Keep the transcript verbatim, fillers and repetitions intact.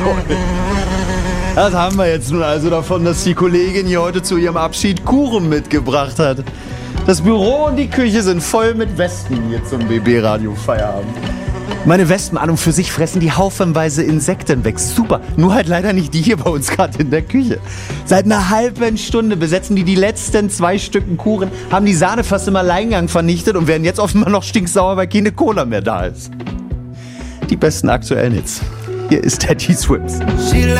Das haben wir jetzt nun also davon, dass die Kollegin hier heute zu ihrem Abschied Kuchen mitgebracht hat. Das Büro und die Küche sind voll mit Wespen hier zum B B-Radio-Feierabend. Meine Wespen an und für sich fressen die haufenweise Insekten weg. Super, nur halt leider nicht die hier bei uns gerade in der Küche. Seit einer halben Stunde besetzen die die letzten zwei Stücken Kuchen, haben die Sahne fast im Alleingang vernichtet und werden jetzt offenbar noch stinksauer, weil keine Cola mehr da ist. Die besten aktuellen Hits. Hier ist Teddy Swims.